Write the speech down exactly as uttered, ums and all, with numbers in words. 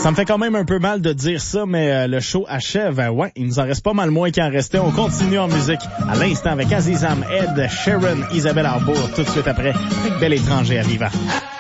Ça me fait quand même un peu mal de dire ça, mais euh, le show achève. Euh, ouais, il nous en reste pas mal moins qu'il en restait. On continue en musique à l'instant avec Azizam, Ed, Sharon, Isabelle Arbour, tout de suite après, avec Bel Étranger à Viva.